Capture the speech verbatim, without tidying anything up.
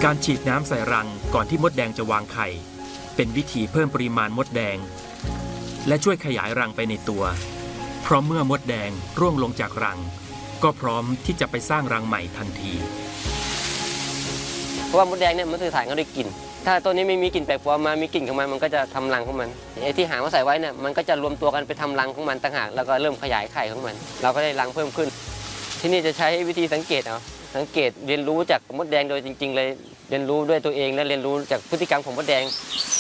การฉีดน้ำใส่รังก่อนที่มดแดงจะวางไข่เป็นวิธีเพิ่มปริมาณมดแดงและช่วยขยายรังไปในตัวเพราะเมื่อมดแดงร่วงลงจากรังก็พร้อมที่จะไปสร้างรังใหม่ทันทีเพราะว่ามดแดงเนี่ยมันสื่อสารกันด้วยกลิ่นถ้าตัวนี้ไม่มีกลิ่นแปลกปลอมมามีกลิ่นของมันมันก็จะทำรังของมันไอ้ที่หามาใส่ไว้เนี่ยมันก็จะรวมตัวกันไปทำรังของมันต่างหากแล้วก็เริ่มขยายไข่ของมันเราก็ได้รังเพิ่มขึ้นที่นี่จะใช้วิธีสังเกตเอาสังเกตเรียนรู้จากมดแดงโดยจริงๆเลยเรียนรู้ด้วยตัวเองและเรียนรู้จากพฤติกรรมของมดแดง